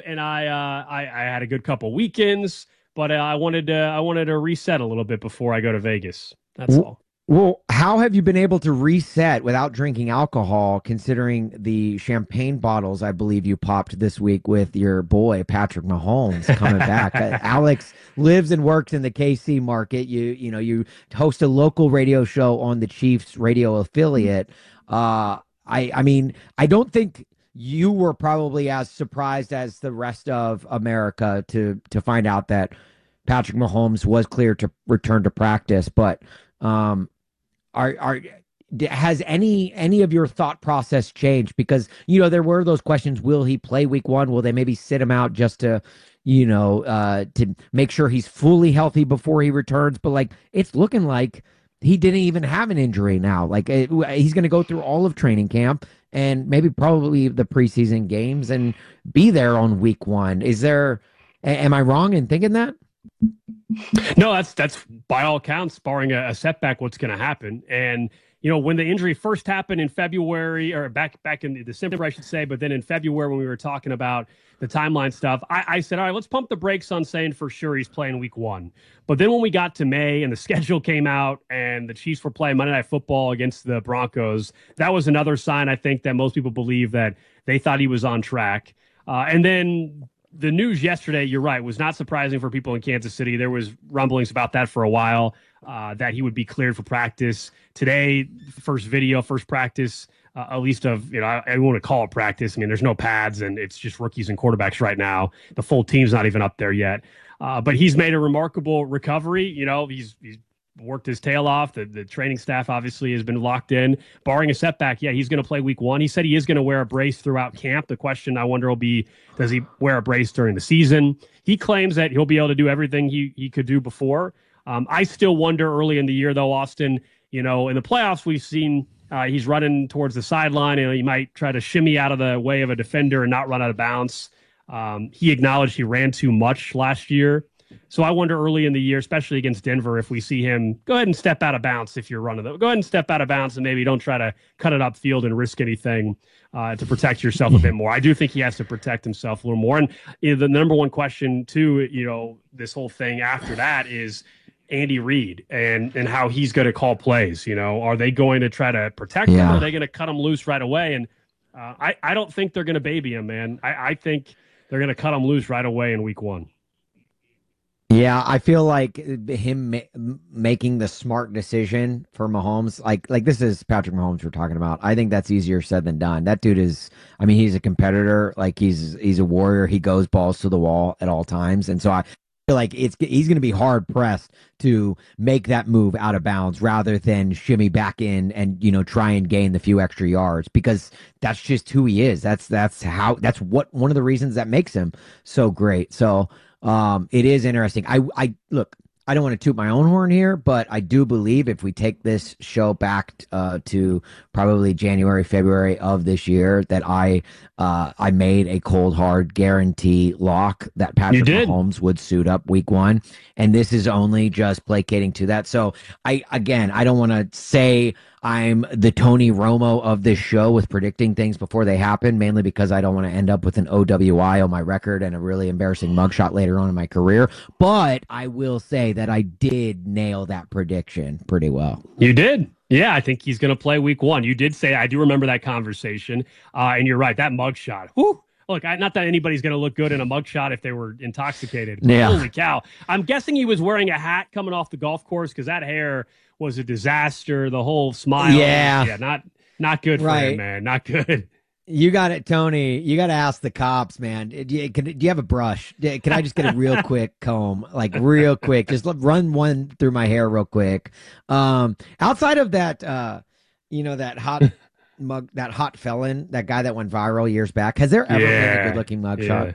and I had a good couple weekends, but I wanted to reset a little bit before I go to Vegas. That's all. Well, how have you been able to reset without drinking alcohol, considering the champagne bottles I believe you popped this week with your boy Patrick Mahomes coming back? Alex lives and works in the KC market. You host a local radio show on the Chiefs radio affiliate. I mean, I don't think you were probably as surprised as the rest of America to find out that Patrick Mahomes was cleared to return to practice, but are has any of your thought process changed? Because there were those questions: will he play week one? Will they maybe sit him out just to to make sure he's fully healthy before he returns? But like, it's looking like he didn't even have an injury now. Like, he's going to go through all of training camp and maybe probably the preseason games and be there on week one. Am I wrong in thinking that? No, that's by all accounts, barring a setback, what's going to happen. And when the injury first happened in February, or back in December, I should say, but then in February when we were talking about the timeline stuff, I said, all right, let's pump the brakes on saying for sure he's playing week one. But then when we got to May and the schedule came out and the Chiefs were playing Monday Night Football against the Broncos, that was another sign, I think, that most people believe that they thought he was on track. And then the news yesterday, you're right, was not surprising for people in Kansas City. There was rumblings about that for a while, that he would be cleared for practice. Today, first practice, at least of, I want to call it practice. I mean, there's no pads and it's just rookies and quarterbacks right now. The full team's not even up there yet. But he's made a remarkable recovery. He's worked his tail off. The training staff obviously has been locked in. Barring a setback, yeah, he's going to play week one. He said he is going to wear a brace throughout camp. The question, I wonder, will be, does he wear a brace during the season? He claims that he'll be able to do everything he could do before. I still wonder early in the year, though, Austin, in the playoffs, we've seen he's running towards the sideline, and he might try to shimmy out of the way of a defender and not run out of bounds. He acknowledged he ran too much last year. So I wonder early in the year, especially against Denver, if we see him go ahead and step out of bounds if you're running them. Go ahead and step out of bounds and maybe don't try to cut it upfield and risk anything to protect yourself a bit more. I do think he has to protect himself a little more. And the number one question, too, this whole thing after that is Andy Reid and how he's going to call plays. Are they going to try to protect him? Or are they going to cut him loose right away? And I don't think they're going to baby him, man. I think they're going to cut him loose right away in week one. Yeah, I feel like him making the smart decision for Mahomes, like this is Patrick Mahomes we're talking about. I think that's easier said than done. That dude he's a competitor. Like he's a warrior. He goes balls to the wall at all times. And so I feel like he's going to be hard pressed to make that move out of bounds rather than shimmy back in and, try and gain the few extra yards, because that's just who he is. That's what one of the reasons that makes him so great. So, it is interesting. I look, I don't want to toot my own horn here, but I do believe if we take this show back to probably January, February of this year, that I made a cold hard guarantee lock that Patrick Mahomes would suit up week one, and this is only just placating to that. So I don't want to say I'm the Tony Romo of this show with predicting things before they happen, mainly because I don't want to end up with an OWI on my record and a really embarrassing mugshot later on in my career. But I will say that I did nail that prediction pretty well. You did. Yeah, I think he's going to play week one. You did say, I do remember that conversation. And you're right, that mugshot. Whew. Look, not that anybody's going to look good in a mugshot if they were intoxicated. Yeah. Holy cow. I'm guessing he was wearing a hat coming off the golf course because that hair was a disaster. The whole smile. Yeah. Not good for him, man. Not good. You got it, Tony. You got to ask the cops, man. Do you have a brush? Can I just get a real quick comb? Like real quick. Just run one through my hair real quick. Outside of that, that hot mug, that hot felon, that guy that went viral years back, has there ever been a good-looking mugshot?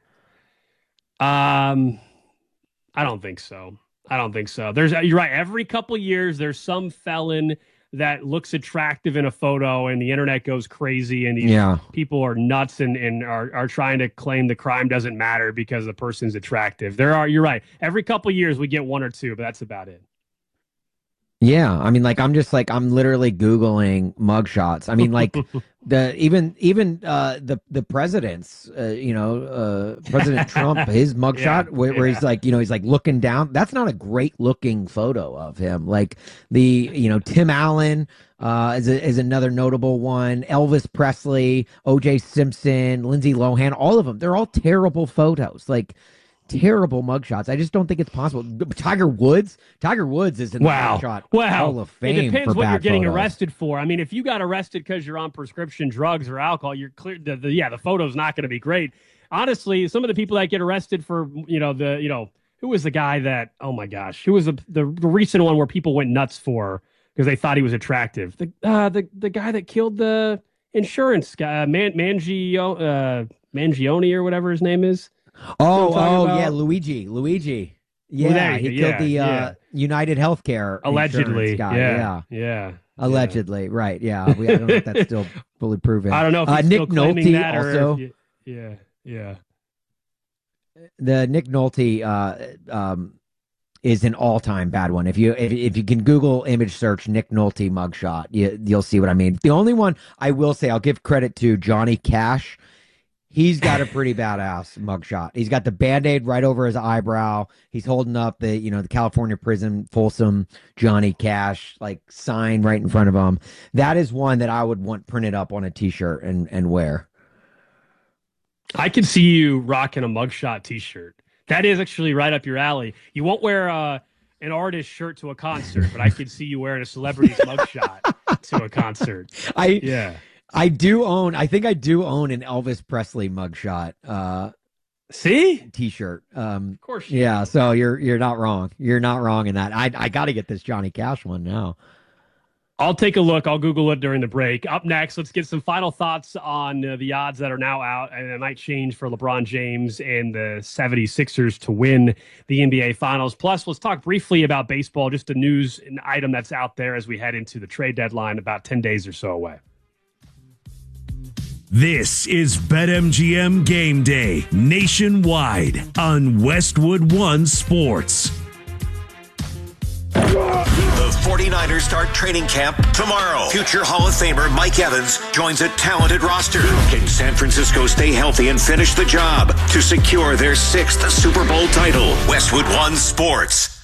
I don't think so. You're right. Every couple years, there's some felon that looks attractive in a photo and the internet goes crazy and these people are nuts and are trying to claim the crime doesn't matter because the person's attractive. You're right. Every couple years we get one or two, but that's about it. Yeah. I mean, I'm literally Googling mugshots. I mean, The president's President Trump, his mugshot where he's like, he's like looking down. That's not a great looking photo of him. Like Tim Allen is another notable one. Elvis Presley, O.J. Simpson, Lindsay Lohan, all of them. They're all terrible photos. Like terrible mugshots. I just don't think it's possible. Tiger Woods is in the mugshot Hall of Fame. It depends for what bad you're getting photos. arrested for. I mean, if you got arrested because you're on prescription drugs or alcohol, you're clear. The photo's not going to be great. Honestly, some of the people that get arrested for who was the guy that, oh my gosh, who was the recent one where people went nuts for because they thought he was attractive? The guy that killed the insurance guy, Mangione or whatever his name is. Yeah, Luigi. Yeah, he killed the United Healthcare allegedly guy. Yeah. Allegedly, right? Yeah, I don't know if that's still fully proven. I don't know if he's Nick still claiming Nolte that also. Yeah. The Nick Nolte is an all-time bad one. If you can Google image search Nick Nolte mugshot, you'll see what I mean. The only one I will say, I'll give credit to Johnny Cash. He's got a pretty badass mugshot. He's got the Band-Aid right over his eyebrow. He's holding up the California prison Folsom Johnny Cash like sign right in front of him. That is one that I would want printed up on a t-shirt and wear. I can see you rocking a mugshot t-shirt. That is actually right up your alley. You won't wear an artist shirt to a concert, but I could see you wearing a celebrity's mugshot to a concert. I do own an Elvis Presley mugshot t-shirt. Of course. Yeah, so you're not wrong. You're not wrong in that. I got to get this Johnny Cash one now. I'll take a look. I'll Google it during the break. Up next, let's get some final thoughts on the odds that are now out, and it might change for LeBron James and the 76ers to win the NBA Finals. Plus, let's talk briefly about baseball, just a news item that's out there as we head into the trade deadline about 10 days or so away. This is BetMGM Game Day nationwide on Westwood One Sports. The 49ers start training camp tomorrow. Future Hall of Famer Mike Evans joins a talented roster. Can San Francisco stay healthy and finish the job to secure their 6th Super Bowl title? Westwood One Sports.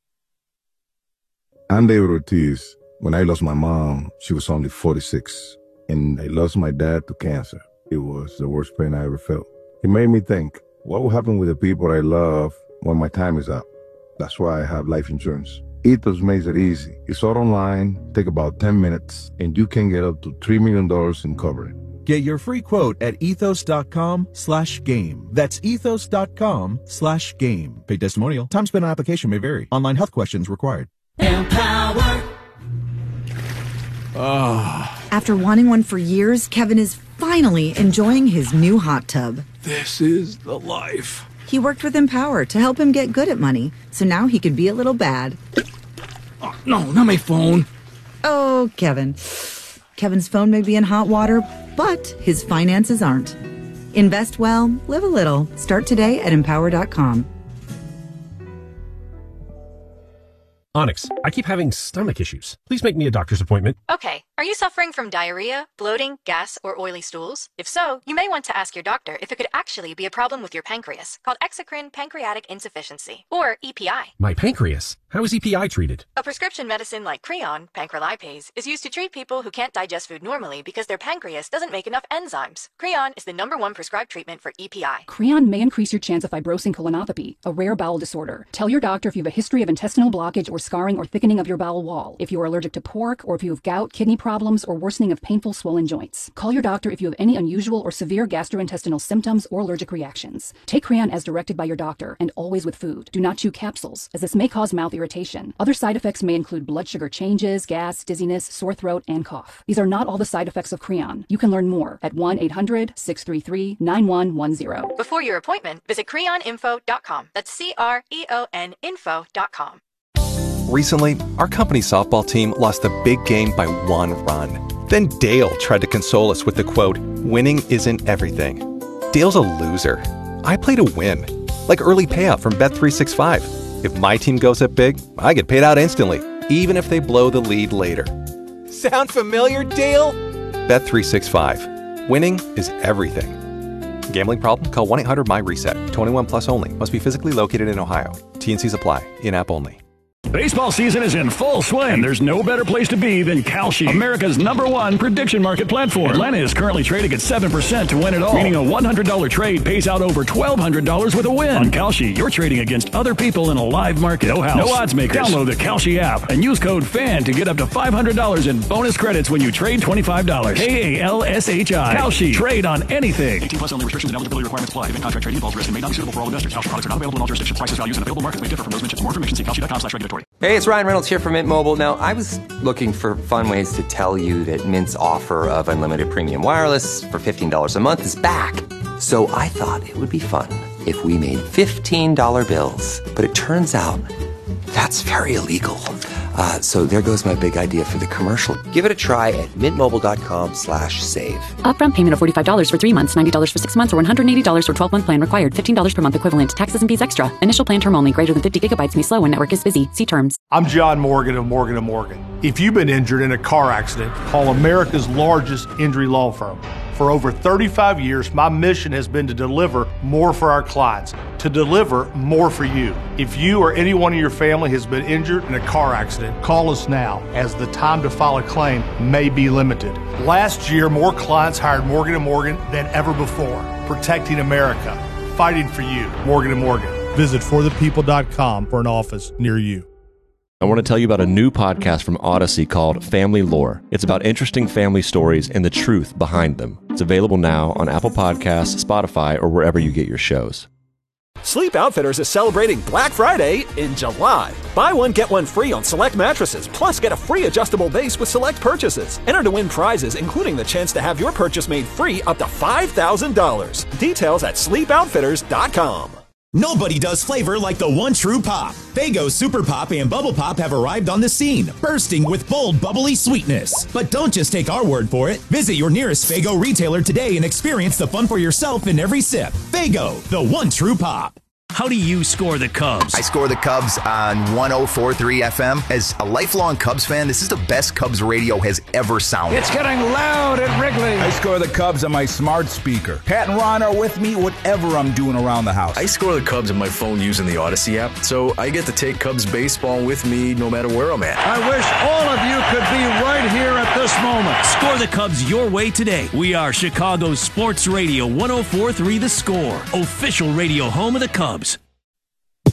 I'm David Ortiz. When I lost my mom, she was only 46. And I lost my dad to cancer. It was the worst pain I ever felt. It made me think, what will happen with the people I love when my time is up? That's why I have life insurance. Ethos makes it easy. It's all online, take about 10 minutes, and you can get up to $3 million in coverage. Get your free quote at ethos.com/game. That's ethos.com/game. Paid testimonial. Time spent on application may vary. Online health questions required. Empower. After wanting one for years, Kevin is finally enjoying his new hot tub. This is the life. He worked with Empower to help him get good at money, so now he can be a little bad. Oh, no, not my phone. Oh, Kevin. Kevin's phone may be in hot water, but his finances aren't. Invest well, live a little. Start today at Empower.com. Onyx, I keep having stomach issues. Please make me a doctor's appointment. Okay. Are you suffering from diarrhea, bloating, gas, or oily stools? If so, you may want to ask your doctor if it could actually be a problem with your pancreas, called exocrine pancreatic insufficiency, or EPI. My pancreas? How is EPI treated? A prescription medicine like Creon, pancrelipase, is used to treat people who can't digest food normally because their pancreas doesn't make enough enzymes. Creon is the #1 prescribed treatment for EPI. Creon may increase your chance of fibrosing colonopathy, a rare bowel disorder. Tell your doctor if you have a history of intestinal blockage or scarring or thickening of your bowel wall, if you are allergic to pork, or if you have gout, kidney problems, or worsening of painful swollen joints. Call your doctor if you have any unusual or severe gastrointestinal symptoms or allergic reactions. Take Creon as directed by your doctor, and always with food. Do not chew capsules, as this may cause mouth irritation. Other side effects may include blood sugar changes, gas, dizziness, sore throat, and cough. These are not all the side effects of Creon. You can learn more at 1-800-633-9110. Before your appointment, visit creoninfo.com. That's CREON info.com. Recently, our company softball team lost a big game by 1 run. Then Dale tried to console us with the quote, "Winning isn't everything." Dale's a loser. I play to win. Like early payout from Bet365. If my team goes up big, I get paid out instantly, even if they blow the lead later. Sound familiar, Dale? Bet365. Winning is everything. Gambling problem? Call 1-800-MY-RESET. 21 plus only. Must be physically located in Ohio. T&Cs apply. In-app only. Baseball season is in full swing, and there's no better place to be than Kalshi, America's #1 prediction market platform. Atlanta is currently trading at 7% to win it all, meaning a $100 trade pays out over $1,200 with a win. On Kalshi, you're trading against other people in a live market. No house, no odds makers. Download the Kalshi app and use code FAN to get up to $500 in bonus credits when you trade $25. KALSHI. Kalshi. Trade on anything. 18 plus only. Restrictions and eligibility requirements apply. Event contract trading involves risk and may not be suitable for all investors. Kalshi products are not available in all jurisdictions. Prices, values, and available markets may differ from those mentioned. For more information, see kalshi.com/regulatory. Hey, it's Ryan Reynolds here from Mint Mobile. Now, I was looking for fun ways to tell you that Mint's offer of unlimited premium wireless for $15 a month is back. So I thought it would be fun if we made $15 bills. But it turns out that's very illegal. So there goes my big idea for the commercial. Give it a try at mintmobile.com/save. Upfront payment of $45 for 3 months, $90 for 6 months, or $180 for 12-month plan required. $15 per month equivalent. Taxes and fees extra. Initial plan term only. Greater than 50 gigabytes may slow when network is busy. See terms. I'm John Morgan of Morgan & Morgan. If you've been injured in a car accident, call America's largest injury law firm. For over 35 years, my mission has been to deliver more for our clients, to deliver more for you. If you or anyone in your family has been injured in a car accident, call us now, as the time to file a claim may be limited. Last year, more clients hired Morgan & Morgan than ever before, protecting America, fighting for you. Morgan & Morgan. Visit forthepeople.com for an office near you. I want to tell you about a new podcast from Odyssey called Family Lore. It's about interesting family stories and the truth behind them. It's available now on Apple Podcasts, Spotify, or wherever you get your shows. Sleep Outfitters is celebrating Black Friday in July. Buy one, get one free on select mattresses, plus get a free adjustable base with select purchases. Enter to win prizes, including the chance to have your purchase made free up to $5,000. Details at sleepoutfitters.com. Nobody does flavor like the one true pop. Faygo Super Pop and Bubble Pop have arrived on the scene, bursting with bold, bubbly sweetness. But don't just take our word for it. Visit your nearest Faygo retailer today and experience the fun for yourself in every sip. Faygo, the one true pop. How do you score the Cubs? I score the Cubs on 104.3 FM. As a lifelong Cubs fan, this is the best Cubs radio has ever sounded. It's getting loud at Wrigley. I score the Cubs on my smart speaker. Pat and Ron are with me whatever I'm doing around the house. I score the Cubs on my phone using the Odyssey app, so I get to take Cubs baseball with me no matter where I'm at. I wish all of you could be right here at this moment. Score the Cubs your way today. We are Chicago's Sports Radio 104.3 The Score, official radio home of the Cubs.